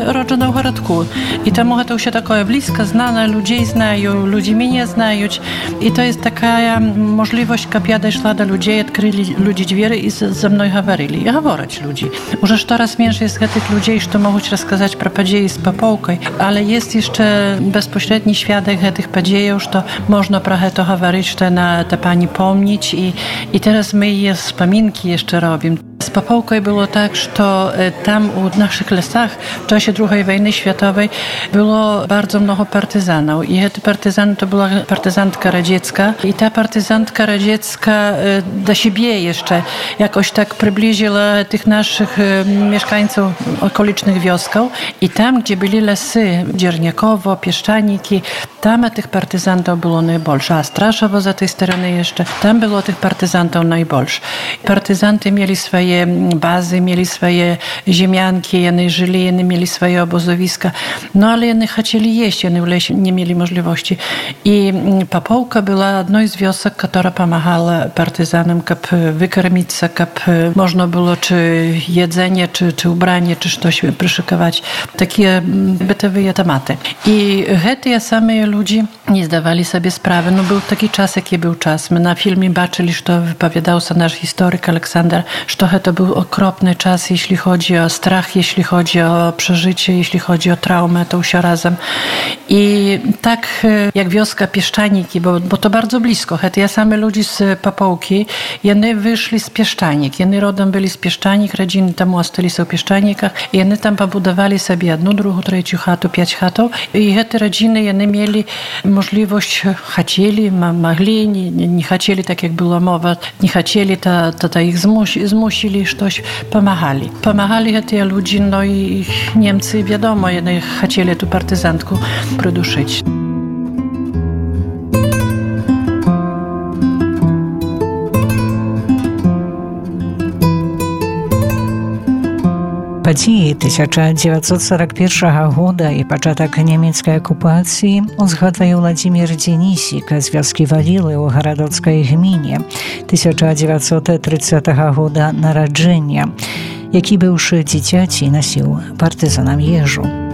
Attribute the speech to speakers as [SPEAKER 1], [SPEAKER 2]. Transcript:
[SPEAKER 1] rodzona w Городку. I temu to się takie blisko znane, ludzie znają, ludzie mnie znają. I to jest taka możliwość, jak ja doszła do ludzi, odkryli ludzie drzwi i ze mną говорили. I говорить ludzi. Już coraz mniej jest tych ludzi, którzy mogą rozkazać про події z Popołkoj, ale jest jeszcze bezpośredni świadek tych podziejów, że można trochę to говорить, że na te pani pomnieć i teraz my je wspominki jeszcze robimy. Z Popołkoj było tak, że tam u naszych lasach w czasie II wojny światowej było bardzo mnogo partyzanów i te partyzany to była partyzantka radziecka i ta partyzantka radziecka do siebie jeszcze jakoś tak przybliżyła tych naszych mieszkańców okolicznych wiosków i tam, gdzie byli lasy, Dzierniakowo, Pieszczaniki, tam tych partyzantów było najbolsze, a Straszowo za tej strony jeszcze, tam było tych partyzantów najbolsze. Partyzanty mieli swoje bazy, mieli swoje ziemianki, oni żyli, oni mieli swoje obozowiska, no ale oni chcieli jeść, oni w lesie nie mieli możliwości. I Popołka była jedną z wiosek, która pomagała partyzanom, żeby wykarmić się, żeby można było czy jedzenie, czy ubranie, czy coś przyszykować. Takie bytowe tematy. I te same ludzie nie zdawali sobie sprawy. No był taki czas, jaki był czas. My na filmie baczyli, że wypowiadał się nasz historyk Aleksander, że to był okropny czas, jeśli chodzi o strach, jeśli chodzi o przeżycie, jeśli chodzi o traumę, to się razem. I tak jak wioska Pieszczaniki, bo to bardzo blisko. Te same ludzie z Popołki, oni wyszli z Pieszczanik. Oni rodem byli z Pieszczanik, rodziny tam ostali są w Pieszczanikach i oni tam pobudowali sobie jedną, drugą, trzecią chatę, 5 chatów. I te rodziny, oni mieli możliwość, chcieli, mogli, nie chcieli, tak jak była mowa, nie chcieli, to ich zmusili, coś pomagali. Pomagali te ludzie, no i Niemcy, wiadomo, oni chcieli tu partyzantku przyduszyć.
[SPEAKER 2] Падзеі 1941 года і пачатак нямецкай акупацыі узгадвае Владзімір Дзенісік з вёскі Валілы ў гарадоцкай гміне 1930 года нараджэння, які быўшы дзіцяці насіў партызанам ежу.